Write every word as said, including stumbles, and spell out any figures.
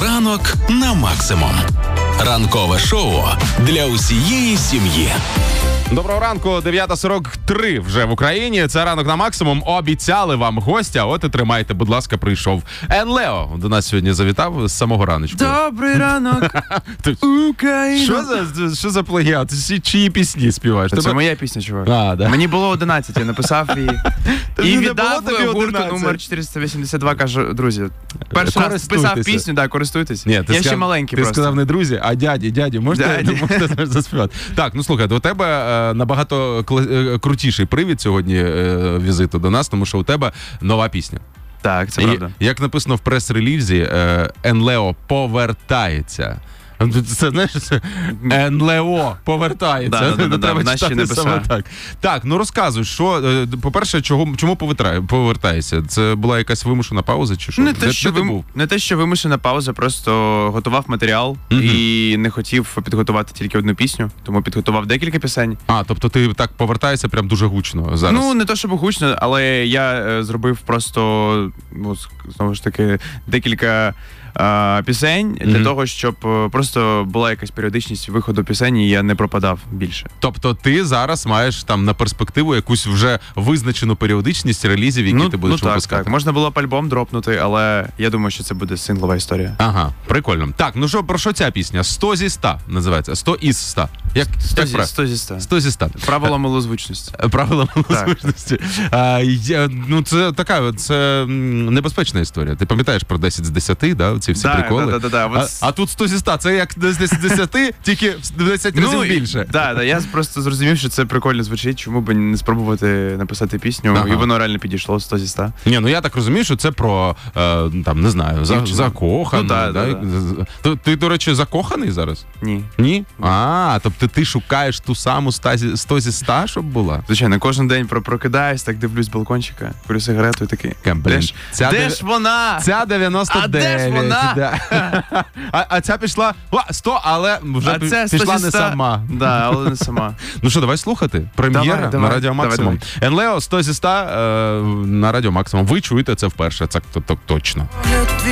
Ранок на максимум. Ранкове шоу для усієї сім'ї. Доброго ранку, дев'ята сорок три вже в Україні. Це ранок на максимум. Обіцяли вам гостя, от і тримайте, будь ласка, прийшов. Енлео до нас сьогодні завітав з самого раночку. Добрий ранок, Україна. Що за, що за плагіат? Ти чиї пісні співаєш? Це Тебе... моя пісня, чувак. А, да. Мені було одинадцять, я написав і, і не віддав було тобі гурту одинадцять? номер чотириста вісімдесят два, кажу, друзі, перший раз писав пісню, да, користуйтесь. Ні, ти я сказав, ще маленький ти просто. Ти сказав не друзі, а дяді, дяді, можете, Дяді. можете заспівати? Так, ну слухай, у тебе е, набагато кла- крутіший привід сьогодні е, візиту до нас, тому що у тебе нова пісня. Так, це І, правда. як написано в прес-релізі, е, Енлео повертається. Це, знаєш, це Енлео повертається. Да, да, да, Не да, треба в наші читати небеса. саме так. Так, ну розказуй, що, е, по-перше, чого, чому повертає- повертаєшся? Це була якась вимушена пауза чи що? Не Де- те, що де ти вим... був? не те, що вимушена пауза, просто готував матеріал Мгм. і не хотів підготувати тільки одну пісню, тому підготував декілька пісень. А, тобто ти так повертаєшся прям дуже гучно зараз? Ну, не то, щоб гучно, але я е, зробив просто, ну, знову ж таки, декілька е, пісень для Мгм. того, щоб е, просто була якась періодичність виходу пісень, і я не пропадав більше. Тобто ти зараз маєш там на перспективу якусь вже визначену періодичність релізів, які ну, ти будеш ну, так, випускати? так. Можна було б альбом дропнути, але я думаю, що це буде синглова історія. Ага, прикольно. Так, ну що, про що ця пісня? сто зі ста називається. сто із ста. Як, сто як зі, правильно? сто зі ста. сто зі ста. Правило малозвучності. Правила Так. малозвучності. А, я, ну, це така, це м, небезпечна історія. Ти пам'ятаєш про десять з десяти, да? Ці всі Да, приколи? да, да, да, А, от- а тут сто зі ста. Це як десять з десяти, тільки в десять разів і- більше. Да, да, я просто зрозумів, що це прикольно звучить, чому б не спробувати написати пісню, Ага. і воно реально підійшло сто зі ста. Ні, ну я так розумію, що це про, е, там, не знаю, за, Дівчину. закохану. Ну, да, да, да? Ти, ти, до речі, закоханий зараз? Ні. Ні? А, тобто ти шукаєш ту саму сто зі ста, щоб була? Звичайно, кожен день про- прокидаюсь, так дивлюсь з балкончика, курю сигарету і такий. Блін, Де ж, ця де дев- ж вона? Ця дев'яносто дев'ять. А де ж вона? Да. А, а ця пішла о, сто, але вже А пі- це сто пішла зі не ста. сама. Да, але не сама. Ну що, давай слухати. Прем'єра Давай, на давай, Радіо давай, Максимум. Енлео сто зі ста е, на Радіо Максимум. Ви чуєте це вперше, це то- то- точно.